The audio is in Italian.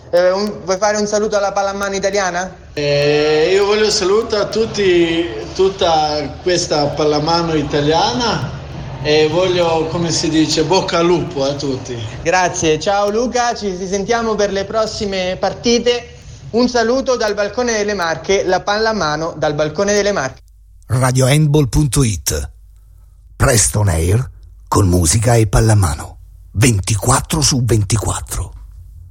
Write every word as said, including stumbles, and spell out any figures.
Eh, un, vuoi fare un saluto alla pallamano italiana? Eh, io voglio salutare a tutti, tutta questa pallamano italiana e voglio, come si dice, bocca al lupo a tutti. Grazie, ciao Luca, ci sentiamo per le prossime partite. Un saluto dal balcone delle Marche, la pallamano dal balcone delle Marche. radio handball punto it. Presto on air con musica e pallamano ventiquattro su ventiquattro.